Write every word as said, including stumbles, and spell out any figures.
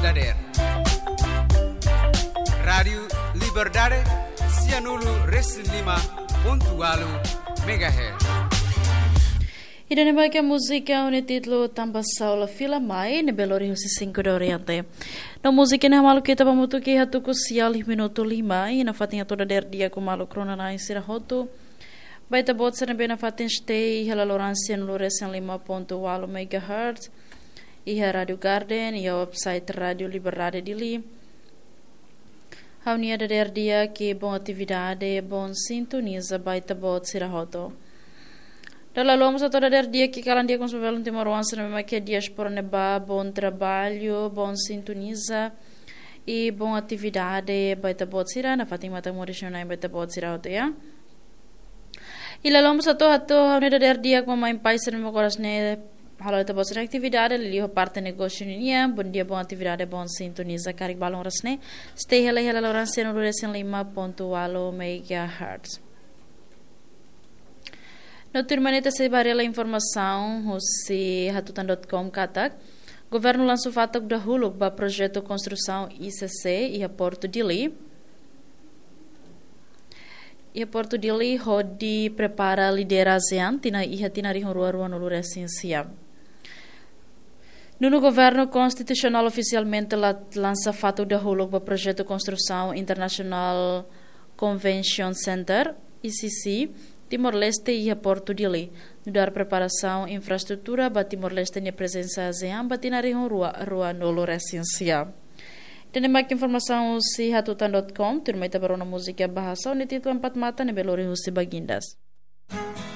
Dader. Rádio Liberdade Cianulu Reslima Pontualu Megahertz. E na bagia música o título Tamba Saula Fila Mai ne Belori Husi cinco da Oriente. Na música ne malu kita pamutu ki hatu ku sial minuto lima e na fatinha toda der dia ku malu krona na insira hotu. Baita bot se ne bena fatin stay hela Lorancia no Loresen lima ponto walo megahertz. E a Radio Garden e a website Radio Liberdade Dili. Haunia da der dia que bom atividade, bom sintoniza baita bot sira hotu. Dalam lomos a toda der dia que calam dia com os velhos timoruança na mesma que dias por neba bom trabalho, bom sintoniza e bom atividade baita bot sira na Fatima ta morishona em baita bot sira hoto ya. E la lomos a toda toda haunia da der dia com mãe pai ser meu coração ne halo ita bot sira atividade li ho parte negócio nia bom dia bom atividade bom sintoniza carig balon rasne stay hela hela Lorancia no Loresen lima ponto walo megahertz. No turmaneta se barela informação se hatutan ponto com katak governo lançou fatak da huluk ba projeto construção I C C e a Porto Dili e a Porto Dili hodi prepara lidera ASEAN tina iha tina rihon rua-rua no Loresen sia. No governo constitucional oficialmente lança fatak da huluk ba projeto construção international convention center I C C Timor-Leste e a Porto Dili. No dar preparação infraestrutura ba Timor-Leste e presença ASEAN batina rihon rua no Loresen sia. Tem mais informação se hatutan ponto com, turma ita barona música bahasa ni título empat mata ne belori husi bagindas.